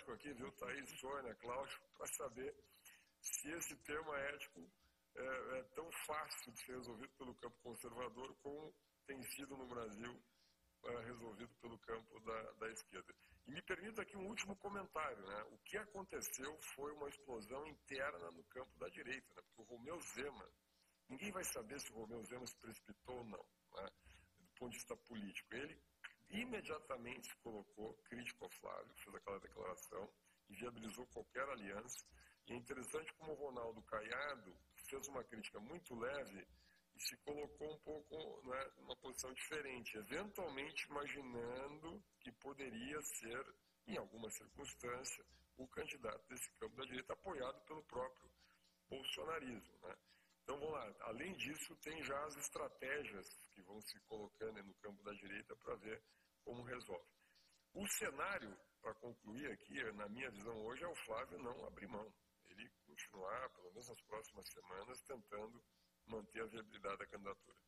ético aqui, viu, Thaís, Sônia, Cláudio, para saber se esse tema ético é tão fácil de ser resolvido pelo campo conservador como tem sido no Brasil resolvido pelo campo da esquerda. E me permita aqui um último comentário, né? O que aconteceu foi uma explosão interna no campo da direita, né? Porque o Romeu Zema, ninguém vai saber se o Romeu Zema se precipitou ou não, né? Do ponto de vista político. Ele imediatamente se colocou crítico ao Flávio, fez aquela declaração, inviabilizou qualquer aliança. E é interessante como o Ronaldo Caiado fez uma crítica muito leve e se colocou um pouco, né, numa posição diferente, eventualmente imaginando que poderia ser, em alguma circunstância, o candidato desse campo da direita apoiado pelo próprio bolsonarismo, né? Então, vamos lá. Além disso, tem já as estratégias que vão se colocando no campo da direita para ver como resolve. O cenário, para concluir aqui, na minha visão hoje, é o Flávio não abrir mão. Ele continuar, pelo menos nas próximas semanas, tentando manter a viabilidade da candidatura.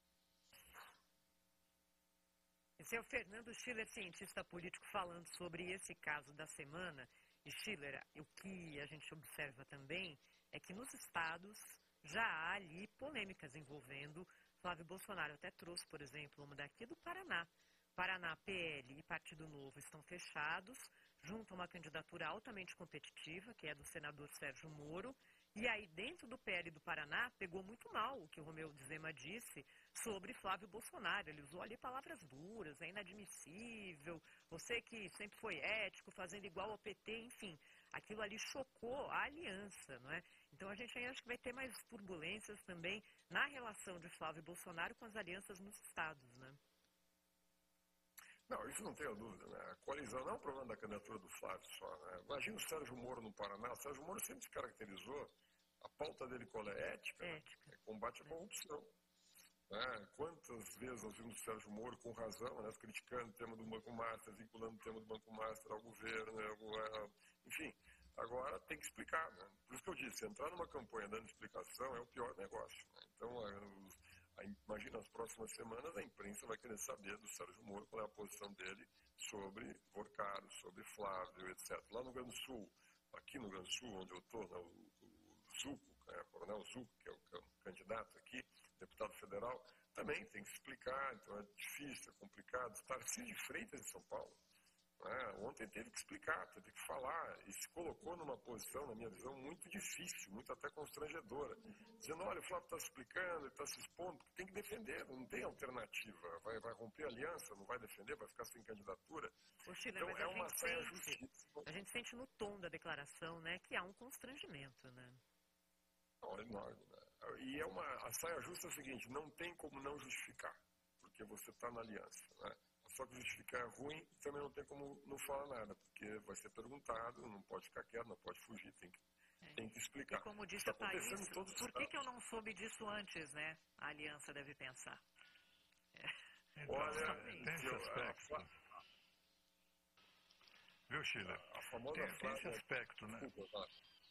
Esse é o Fernando Schiller, cientista político, falando sobre esse caso da semana. E Schiller, o que a gente observa também é que nos estados já há ali polêmicas envolvendo Flávio Bolsonaro. Eu até trouxe, por exemplo, uma daqui do Paraná. Paraná, PL e Partido Novo estão fechados, junto a uma candidatura altamente competitiva, que é do senador Sérgio Moro. E aí, dentro do PL do Paraná, pegou muito mal o que o Romeu Zema disse sobre Flávio Bolsonaro. Ele usou ali palavras duras, é inadmissível, você que sempre foi ético, fazendo igual ao PT, enfim. Aquilo ali chocou a aliança, não é? Então, a gente aí acho que vai ter mais turbulências também na relação de Flávio Bolsonaro com as alianças nos estados, né? Não, isso não tenho dúvida, né? A coalizão não é um problema da candidatura do Flávio só, né? Imagina o Sérgio Moro no Paraná. O Sérgio Moro sempre se caracterizou, a pauta dele qual é? Ética. Ética. É combate à corrupção. Né? Quantas vezes nós vimos o Sérgio Moro, com razão, né, criticando o tema do Banco Master, vinculando o tema do Banco Master ao governo, enfim. Agora tem que explicar, né? Por isso que eu disse, entrar numa campanha dando explicação é o pior negócio, né? Então, imagina, nas próximas semanas a imprensa vai querer saber do Sérgio Moro qual é a posição dele sobre Vorcaro, sobre Flávio, etc. Lá no Rio Grande do Sul, aqui no Rio Grande do Sul, onde eu estou, né, o Zuco, o Coronel Zuco, que é o candidato aqui, deputado federal, também tem que explicar, então é difícil, é complicado. Tarcísio de Freitas em São Paulo, né, ontem teve que explicar, teve que falar, e se colocou numa posição, na minha visão, muito difícil, muito até constrangedora, dizendo, olha, o Flávio está se explicando, ele está se expondo, porque tem que defender, não tem alternativa, vai romper a aliança, não vai defender, vai ficar sem candidatura. Chile, então é uma saia justíssima. A gente sente no tom da declaração, né, que há um constrangimento, né? Não, enorme, né? E a saia justa é o seguinte, não tem como não justificar, porque você está na aliança, né? Só que justificar é ruim, também não tem como não falar nada, porque vai ser perguntado, não pode ficar quieto, não pode fugir, tem que explicar. E como disse a Thaís, por que eu não soube disso antes, né? A aliança deve pensar. Então, olha, tem esse aspecto. Viu, Schiller? A famosa tem esse aspecto, né? Desculpa,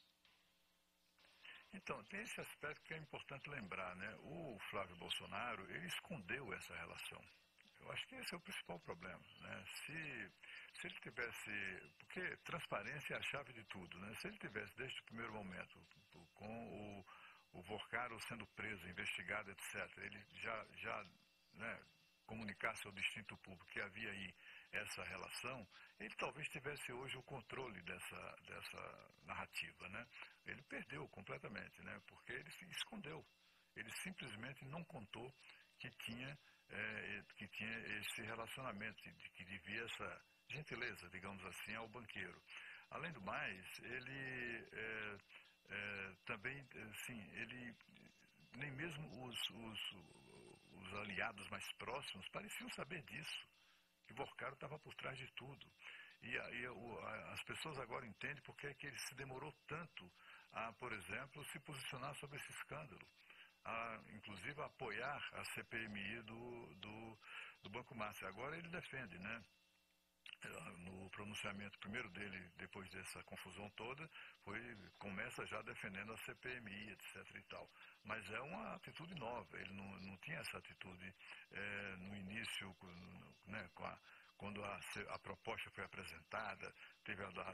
Então, tem esse aspecto que é importante lembrar, né? O Flávio Bolsonaro, ele escondeu essa relação. Eu acho que esse é o principal problema, né? Se ele tivesse... Porque transparência é a chave de tudo, né? Se ele tivesse, desde o primeiro momento, com o Vorcaro sendo preso, investigado, etc., ele já né, comunicasse ao distinto público que havia aí essa relação, ele talvez tivesse hoje o controle dessa narrativa, né? Ele perdeu completamente, né? Porque ele se escondeu. Ele simplesmente não contou que tinha esse relacionamento, que devia essa gentileza, digamos assim, ao banqueiro. Além do mais, ele também, assim, ele nem mesmo os aliados mais próximos pareciam saber disso, que Vorcaro estava por trás de tudo. E as pessoas agora entendem porque é que ele se demorou tanto a, por exemplo, se posicionar sobre esse escândalo. Inclusive a apoiar a CPMI do Banco Master. Agora ele defende, né? No pronunciamento primeiro dele, depois dessa confusão toda, começa já defendendo a CPMI, etc. e tal. Mas é uma atitude nova, ele não tinha essa atitude no início, né, quando a proposta foi apresentada, teve a